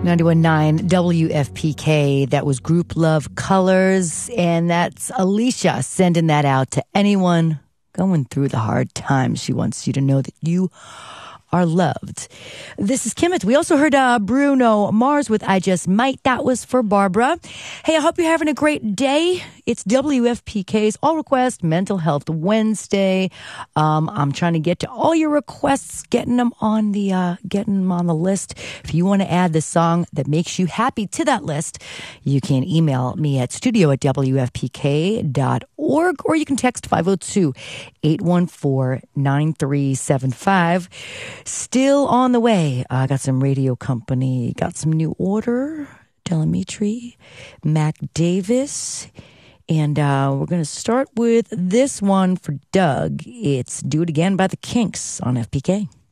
91.9 WFPK. That was Group Love Colors. And that's Alicia sending that out to anyone going through the hard times. She wants you to know that you are loved. This is Kimmit. We also heard Bruno Mars with I Just Might. That was for Barbara. Hey, I hope you're having a great day. It's WFPK's All Request Mental Health Wednesday. I'm trying to get to all your requests, getting them on the list. If you want to add the song that makes you happy to that list, you can email me at studio@wfpk.org, or you can text 502-814-9375. Still on the way. I got some radio company, got some New Order, Delamitri, Mac Davis, and we're going to start with this one for Doug. It's Do It Again by the Kinks on FPK.